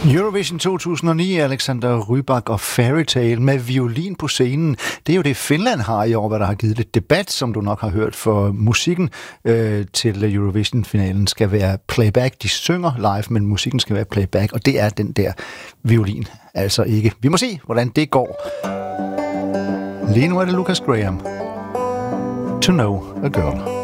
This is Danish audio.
Eurovision 2009, Alexander Rybak og Fairytale med violin på scenen. Det er jo det, Finland har i år, hvad der har givet lidt debat, som du nok har hørt, for musikken til Eurovision-finalen skal være playback. De synger live, men musikken skal være playback, og det er den der violin altså ikke. Vi må se, hvordan det går. Lige nu er det Lucas Graham. To Know a Girl.